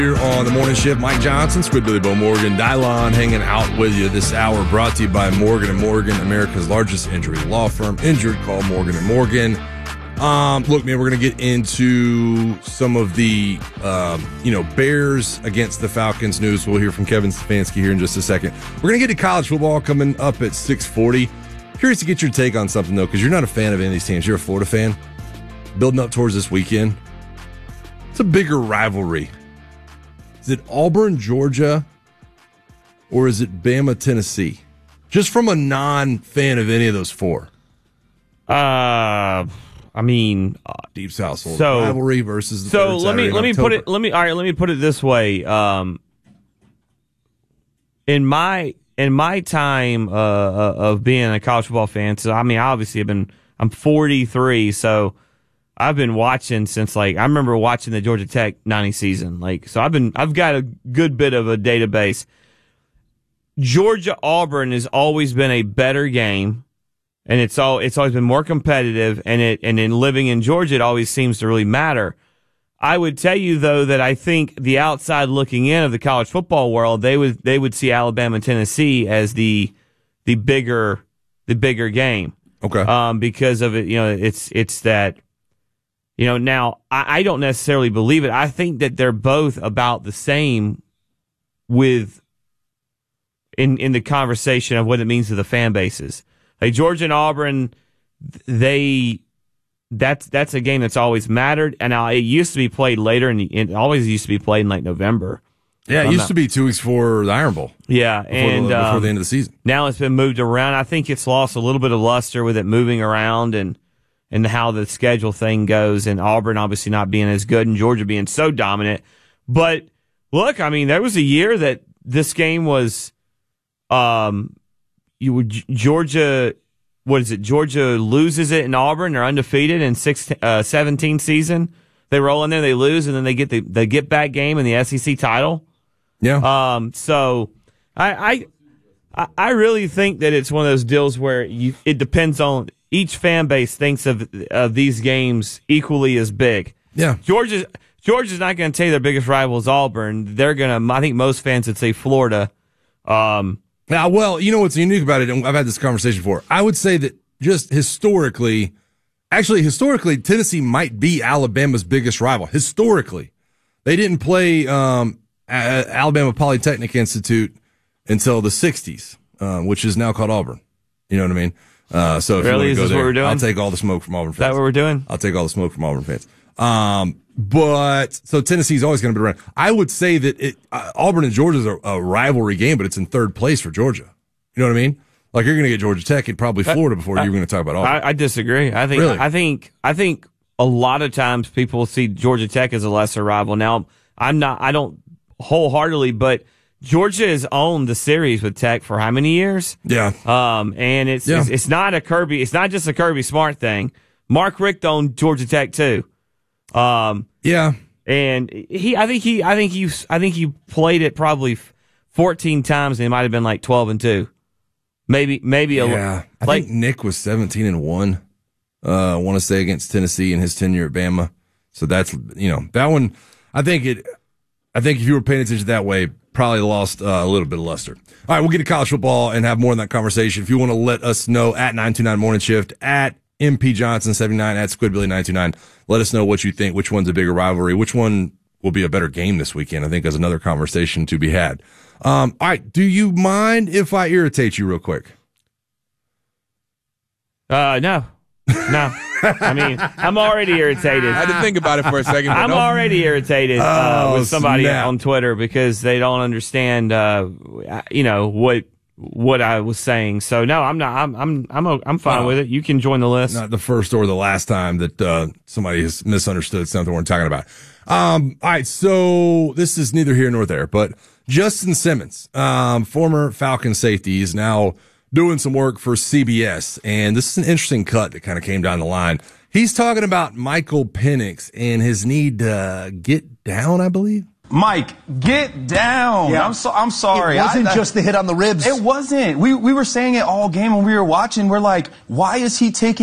Here on the morning shift, Mike Johnson, Squidbilly Bo Morgan, Dylon hanging out with you this hour, brought to you by Morgan & Morgan, America's largest injury law firm. Injured, call Morgan & Morgan. Look, man, we're going to get into some of the, Bears against the Falcons news. We'll hear from Kevin Stefanski here in just a second. We're going to get to college football coming up at 6:40. Curious to get your take on something, though, because you're not a fan of any of these teams. You're a Florida fan. Building up towards this weekend. It's a bigger rivalry. Is it Auburn, Georgia, or is it Bama, Tennessee? Just from a non-fan of any of those four. Deep South rivalry versus the let me put it this way. In my time of being a college football fan, so obviously I'm 43, so I've been watching since I remember watching the Georgia Tech 90 season. So I've got a good bit of a database. Georgia Auburn has always been a better game, and it's always been more competitive, and in living in Georgia it always seems to really matter. I would tell you though that I think the outside looking in of the college football world, they would see Alabama and Tennessee as the bigger game. Okay. Because of it, it's that. Now, I don't necessarily believe it. I think that they're both about the same in the conversation of what it means to the fan bases. Georgia and Auburn, that's a game that's always mattered. And now it used to be played later, and it always used to be played in November. Yeah, it used to be 2 weeks before the Iron Bowl. Yeah, before the end of the season. Now it's been moved around. I think it's lost a little bit of luster with it moving around and how the schedule thing goes, and Auburn obviously not being as good and Georgia being so dominant. But look, there was a year that this game was Georgia. What is it? Georgia loses it in Auburn. They're undefeated in 17 season. They roll in there, they lose, and then they get the get back game in the SEC title. Yeah. So I really think that it's one of those deals where it depends on. Each fan base thinks of these games equally as big. Yeah. Georgia's not going to tell you their biggest rival is Auburn. They're going to, I think most fans would say Florida. Now, what's unique about it, and I've had this conversation before. I would say that just historically, Tennessee might be Alabama's biggest rival. Historically. They didn't play Alabama Polytechnic Institute until the 60s, which is now called Auburn. You know what I mean? So if really, you want to go there, what we're doing? I'll take all the smoke from Auburn fans. Is that what we're doing? I'll take all the smoke from Auburn fans. But so Tennessee's always going to be around. I would say that Auburn and Georgia is a rivalry game, but it's in third place for Georgia. You know what I mean? You're going to get Georgia Tech and probably Florida before you're going to talk about Auburn. I disagree. I think really? I think a lot of times people see Georgia Tech as a lesser rival. Now I don't wholeheartedly, but Georgia has owned the series with Tech for how many years? Yeah. And it's not just a Kirby Smart thing. Mark Richt owned Georgia Tech too. Yeah. And I think he played it probably 14 times, and it might have been 12-2. Maybe yeah. I think Nick was 17-1. I want to say against Tennessee in his tenure at Bama. So that's that one. I think if you were paying attention that way, probably lost a little bit of luster. All right, we'll get to college football and have more of that conversation. If you want to let us know at 929 Morning Shift, at MP Johnson 79, at Squidbilly 929, let us know what you think. Which one's a bigger rivalry? Which one will be a better game this weekend? I think there's another conversation to be had. All right, do you mind if I irritate you real quick? No. I'm already irritated. I had to think about it for a second. I'm already irritated with somebody on Twitter because they don't understand, what I was saying. So no, I'm not. I'm fine with it. You can join the list. Not the first or the last time that somebody has misunderstood something we're talking about. All right, so this is neither here nor there, but Justin Simmons, former Falcon safety, is now doing some work for CBS, and this is an interesting cut that kind of came down the line. He's talking about Michael Penix and his need to get down, I believe. Mike, get down. Yeah. I'm sorry. It wasn't just the hit on the ribs. It wasn't. We were saying it all game when we were watching. We're like, why is he taking